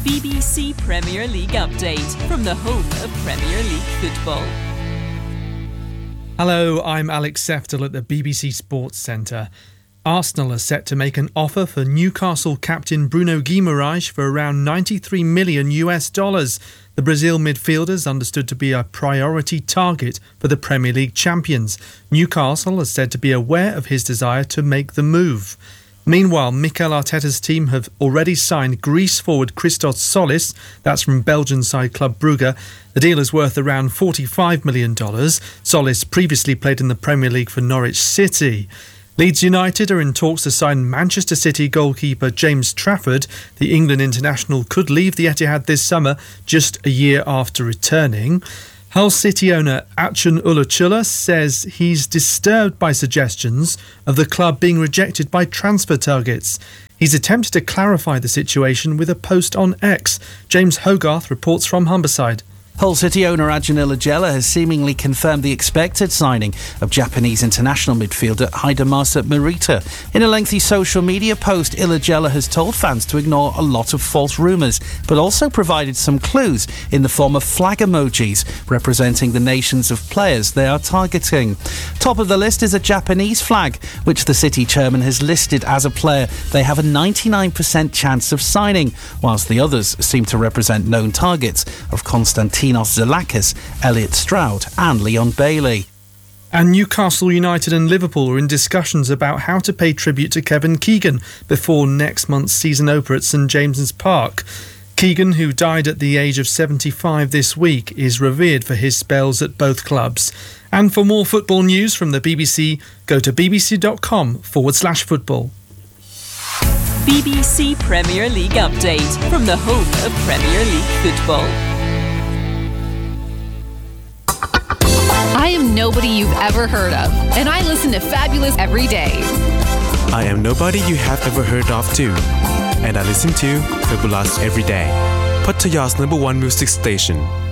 BBC Premier League update from the home of Premier League football. Hello, I'm Alex Seftel at the BBC Sports Centre. Arsenal are set to make an offer for Newcastle captain Bruno Guimaraes for around $93 million. The Brazil midfielder is understood to be a priority target for the Premier League champions. Newcastle are said to be aware of his desire to make the move. Meanwhile, Mikel Arteta's team have already signed Greece forward Christos Solis, that's from Belgian side Club Brugge. The deal is worth around $45 million. Solis previously played in the Premier League for Norwich City. Leeds United are in talks to sign Manchester City goalkeeper James Trafford. The England international could leave the Etihad this summer, just a year after returning. Hull City owner Acun Ilicula says he's disturbed by suggestions of the club being rejected by transfer targets. He's attempted to clarify the situation with a post on X. James Hogarth reports from Humberside. Hull City owner Acun Ilicula has seemingly confirmed the expected signing of Japanese international midfielder Hidemasa Morita. In a lengthy social media post, Ilicula has told fans to ignore a lot of false rumours, but also provided some clues in the form of flag emojis representing the nations of players they are targeting. Top of the list is a Japanese flag, which the City chairman has listed as a player they have a 99% chance of signing, whilst the others seem to represent known targets of Konstantinos Zalakis, Elliot Stroud and Leon Bailey. And Newcastle United and Liverpool are in discussions about how to pay tribute to Kevin Keegan before next month's season opener at St James's Park. Keegan, who died at the age of 75 this week, is revered for his spells at both clubs. And for more football news from the BBC, go to bbc.com/football. BBC Premier League update from the home of Premier League football. I am nobody you've ever heard of, and I listen to Fabulous every day. I am nobody you have ever heard of too, and I listen to Fabulous every day. Pattaya's #1 music station.